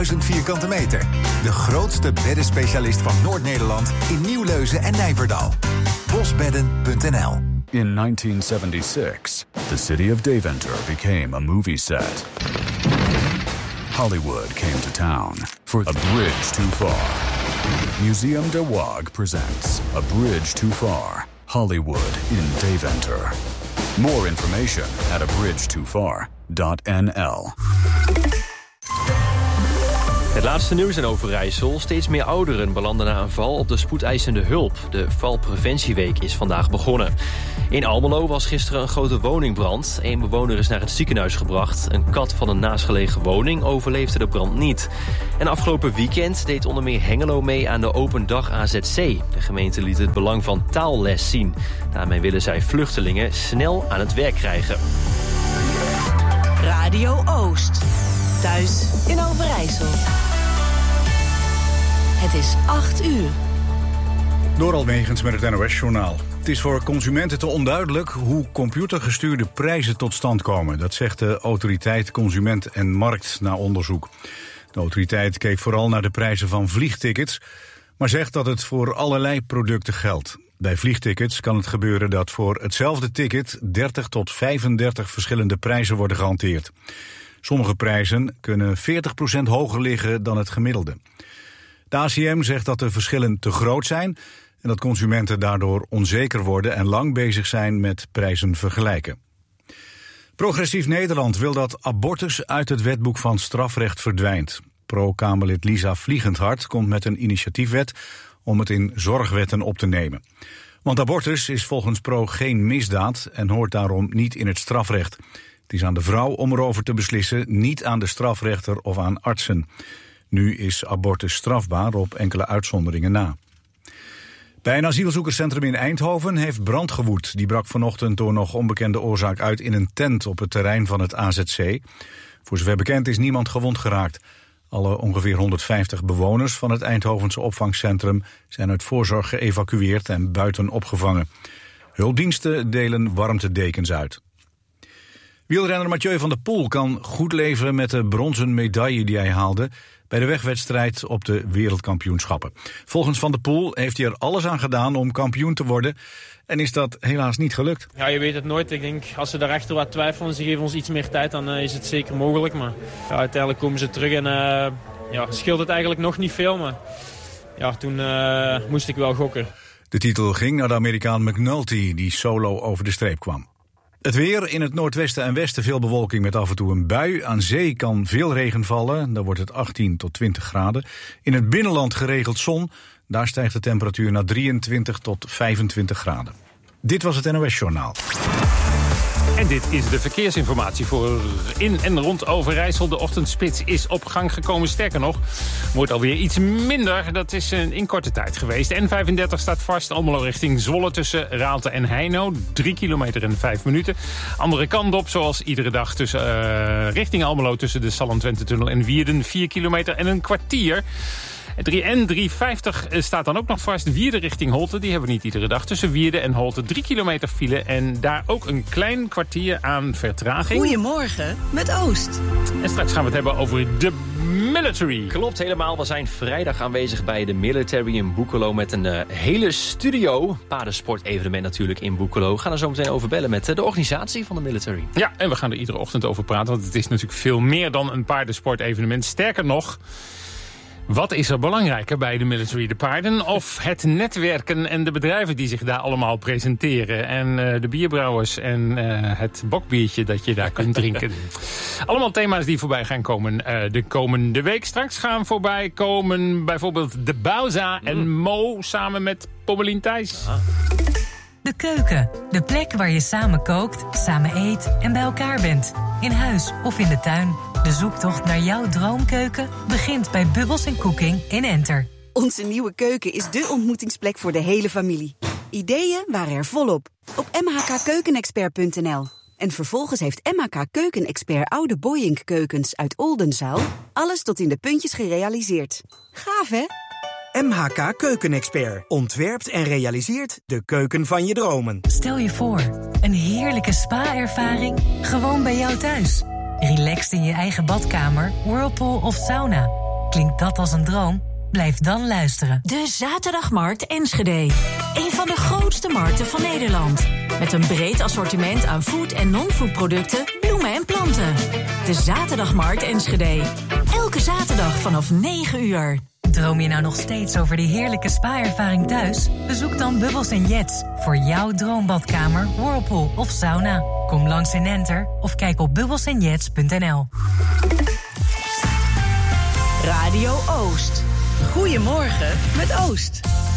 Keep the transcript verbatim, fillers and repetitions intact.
duizend vierkante meter. De grootste beddenspecialist van Noord-Nederland in Nieuw-Leuzen en Nijverdal. bosbedden punt n l. In nineteen seventy-six, the city of Deventer became a movie set. Hollywood came to town for A Bridge Too Far. Museum de Waag presents A Bridge Too Far, Hollywood in Deventer. More information at a bridge too far dot n l. Het laatste nieuws in Overijssel. Steeds meer ouderen belanden na een val op de spoedeisende hulp. De valpreventieweek is vandaag begonnen. In Almelo was gisteren een grote woningbrand. Eén bewoner is naar het ziekenhuis gebracht. Een kat van een naastgelegen woning overleefde de brand niet. En afgelopen weekend deed onder meer Hengelo mee aan de Open Dag A Z C. De gemeente liet het belang van taalles zien. Daarmee willen zij vluchtelingen snel aan het werk krijgen. Radio Oost. Thuis in Overijssel. Het is acht uur. Door Almegens met het N O S-journaal. Het is voor consumenten te onduidelijk hoe computergestuurde prijzen tot stand komen. Dat zegt de autoriteit Consument en Markt na onderzoek. De autoriteit keek vooral naar de prijzen van vliegtickets, maar zegt dat het voor allerlei producten geldt. Bij vliegtickets kan het gebeuren dat voor hetzelfde ticket dertig tot vijfendertig verschillende prijzen worden gehanteerd. Sommige prijzen kunnen veertig procent hoger liggen dan het gemiddelde. De A C M zegt dat de verschillen te groot zijn en dat consumenten daardoor onzeker worden en lang bezig zijn met prijzen vergelijken. Progressief Nederland wil dat abortus uit het wetboek van strafrecht verdwijnt. Pro-Kamerlid Lisa Vliegendhart komt met een initiatiefwet om het in zorgwetten op te nemen. Want abortus is volgens Pro geen misdaad en hoort daarom niet in het strafrecht. Het is aan de vrouw om erover te beslissen, niet aan de strafrechter of aan artsen. Nu is abortus strafbaar op enkele uitzonderingen na. Bij een asielzoekerscentrum in Eindhoven heeft brand gewoed. Die brak vanochtend door nog onbekende oorzaak uit in een tent op het terrein van het A Z C. Voor zover bekend is niemand gewond geraakt. Alle ongeveer honderdvijftig bewoners van het Eindhovense opvangcentrum zijn uit voorzorg geëvacueerd en buiten opgevangen. Hulpdiensten delen warmtedekens uit. Wielrenner Mathieu van der Poel kan goed leven met de bronzen medaille die hij haalde bij de wegwedstrijd op de wereldkampioenschappen. Volgens Van der Poel heeft hij er alles aan gedaan om kampioen te worden en is dat helaas niet gelukt. Ja, je weet het nooit. Ik denk, als ze daarachter wat twijfelen, ze geven ons iets meer tijd, dan uh, is het zeker mogelijk. Maar ja, uiteindelijk komen ze terug en uh, ja, scheelt het eigenlijk nog niet veel. Maar ja, toen uh, moest ik wel gokken. De titel ging naar de Amerikaan McNulty, die solo over de streep kwam. Het weer, in het noordwesten en westen veel bewolking met af en toe een bui. Aan zee kan veel regen vallen, dan wordt het achttien tot twintig graden. In het binnenland geregeld zon, daar stijgt de temperatuur naar drieëntwintig tot vijfentwintig graden. Dit was het N O S-journaal. En dit is de verkeersinformatie voor in en rond Overijssel. De ochtendspits is op gang gekomen. Sterker nog, wordt alweer iets minder. Dat is in korte tijd geweest. De N vijfendertig staat vast. Almelo richting Zwolle tussen Raalte en Heino. Drie kilometer en vijf minuten. Andere kant op, zoals iedere dag, tussen, uh, richting Almelo tussen de Salland-Twente-tunnel en Wierden. Vier kilometer en een kwartier. N driehonderdvijftig staat dan ook nog vast. Wierden richting Holte, die hebben we niet iedere dag. Tussen Wierden en Holte drie kilometer file. En daar ook een klein kwartier aan vertraging. Goedemorgen met Oost. En straks gaan we het hebben over de military. Klopt helemaal. We zijn vrijdag aanwezig bij de military in Boekelo met een uh, hele studio. Paardensport-evenement natuurlijk in Boekelo. We gaan er zo meteen over bellen met uh, de organisatie van de military. Ja, en we gaan er iedere ochtend over praten. Want het is natuurlijk veel meer dan een paardensport-evenement. Sterker nog, wat is er belangrijker bij de military? De paarden of het netwerken en de bedrijven die zich daar allemaal presenteren? En uh, de bierbrouwers en uh, het bokbiertje dat je daar kunt drinken. Allemaal thema's die voorbij gaan komen uh, de komende week. Straks gaan voorbij komen bijvoorbeeld de Bauza mm. en Mo samen met Pommelien Thijs. Ah. De keuken, de plek waar je samen kookt, samen eet en bij elkaar bent. In huis of in de tuin. De zoektocht naar jouw droomkeuken begint bij Bubbles en Cooking in Enter. Onze nieuwe keuken is dé ontmoetingsplek voor de hele familie. Ideeën waren er volop op m h k keukenexpert punt n l. En vervolgens heeft M H K Keukenexpert oude Boyink keukens uit Oldenzaal alles tot in de puntjes gerealiseerd. Gaaf, hè? M H K Keukenexpert ontwerpt en realiseert de keuken van je dromen. Stel je voor, een heerlijke spa-ervaring gewoon bij jou thuis. Relaxed in je eigen badkamer, whirlpool of sauna. Klinkt dat als een droom? Blijf dan luisteren. De Zaterdagmarkt Enschede. Een van de grootste markten van Nederland. Met een breed assortiment aan food- en non-food producten, bloemen en planten. De Zaterdagmarkt Enschede. Elke zaterdag vanaf negen uur. Droom je nou nog steeds over die heerlijke spa-ervaring thuis? Bezoek dan Bubbles en Jets voor jouw droombadkamer, whirlpool of sauna. Kom langs in Enter of kijk op bubbles en jets punt n l. Radio Oost. Goedemorgen met Oost.